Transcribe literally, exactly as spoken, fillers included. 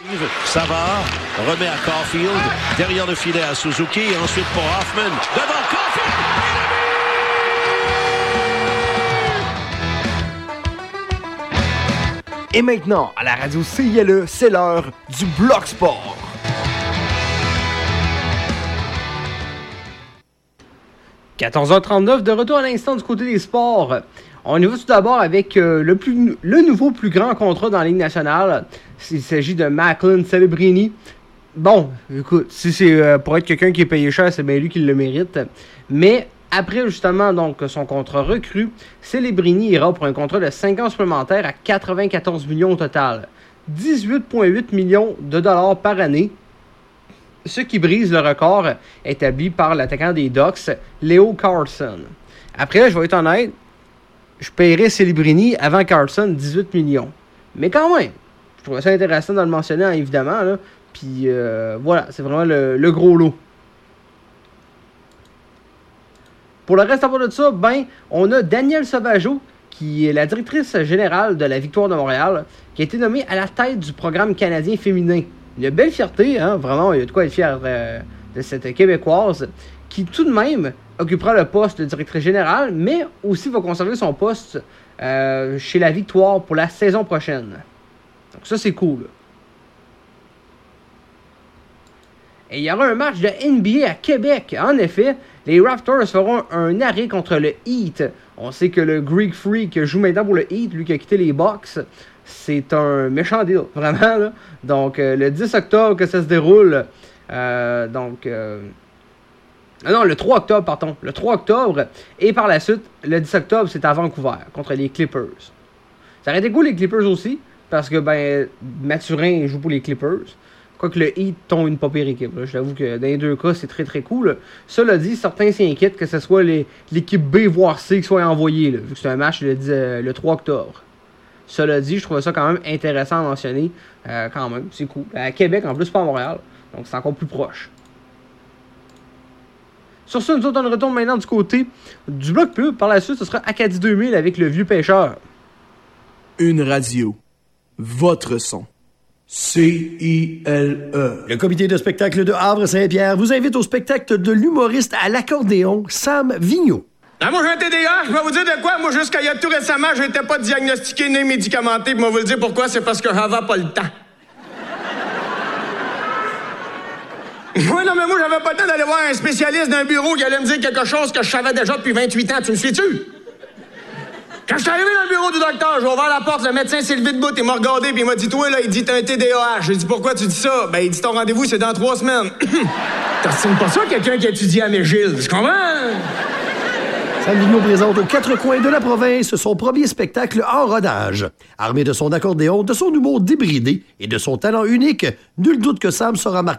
Savard remet à Caulfield, derrière le filet à Suzuki, et ensuite pour Hoffman, devant Caulfield! Et maintenant, à la radio C I L E, c'est l'heure du Bloc Sport. quatorze heures trente-neuf, de retour à l'instant du côté des sports. On y va tout d'abord avec euh, le, plus, le nouveau plus grand contrat dans la Ligue nationale. Il s'agit de Macklin Celebrini. Bon, écoute, si c'est euh, pour être quelqu'un qui est payé cher, c'est bien lui qui le mérite. Mais après justement donc son contrat recru, Celebrini ira pour un contrat de cinq ans supplémentaires à quatre-vingt-quatorze millions au total. dix-huit virgule huit millions de dollars par année. Ce qui brise le record établi par l'attaquant des Ducks, Leo Carlson. Après, je vais être honnête, je paierais Celebrini avant Carlson dix-huit millions. Mais quand même, je trouvais ça intéressant de le mentionner, hein, évidemment. Là. Puis euh, voilà, c'est vraiment le, le gros lot. Pour le reste à part de ça, ben, on a Danielle Sauvageau, qui est la directrice générale de la Victoire de Montréal, qui a été nommée à la tête du programme canadien féminin. Une belle fierté, hein, vraiment, il y a de quoi être fier de, de cette Québécoise, qui tout de même occupera le poste de directrice générale, mais aussi va conserver son poste euh, chez la Victoire pour la saison prochaine. Donc ça, c'est cool. Et il y aura un match de N B A à Québec. En effet, les Raptors feront un arrêt contre le Heat. On sait que le Greek Freak joue maintenant pour le Heat, lui qui a quitté les Bucks. C'est un méchant deal, vraiment. Là. Donc, euh, le dix octobre que ça se déroule. Euh, donc, euh... ah non, le trois octobre, pardon. Le trois octobre. Et par la suite, le dix octobre, c'est à Vancouver, contre les Clippers. Ça aurait été cool, les Clippers aussi, parce que, ben, Mathurin joue pour les Clippers. Quoique le Heat tombe une pas pire équipe. Là. Je t'avoue que dans les deux cas, c'est très très cool. Cela dit, certains s'inquiètent que ce soit les, l'équipe B voire C qui soit envoyée, là, vu que c'est un match le, euh, le trois octobre. Cela dit, je trouvais ça quand même intéressant à mentionner. Euh, quand même, c'est cool. À Québec, en plus, pas à Montréal. Donc, c'est encore plus proche. Sur ça, nous autres, on retourne maintenant du côté du bloc pub. Par la suite, ce sera Acadie deux mille avec le Vieux Pêcheur. Une radio. Votre son. C I L E. Le comité de spectacle de Havre-Saint-Pierre vous invite au spectacle de l'humoriste à l'accordéon Sam Vigneault. Ah, moi, j'ai un T D A, je vais vous dire de quoi. Moi, jusqu'à il y a tout récemment, je n'étais pas diagnostiqué ni médicamenté. Puis, moi, vous le dire pourquoi, c'est parce que j'avais pas le temps. Oui, non, mais moi, j'avais pas le temps d'aller voir un spécialiste d'un bureau qui allait me dire quelque chose que je savais déjà depuis vingt-huit ans. Tu me suis-tu? Quand je suis arrivé dans le bureau du docteur, j'ai ouvert la porte, le médecin s'est levé debout, il m'a regardé, puis il m'a dit, toi, là, il dit, t'as un T D A H. J'ai dit, pourquoi tu dis ça? Ben, il dit, ton rendez-vous, c'est dans trois semaines. T'estimes pas ça, quelqu'un qui étudie à McGill? Tu comprends? Sam Vigneault présente aux quatre coins de la province son premier spectacle en rodage. Armé de son accordéon, de son humour débridé et de son talent unique, nul doute que Sam sera marqué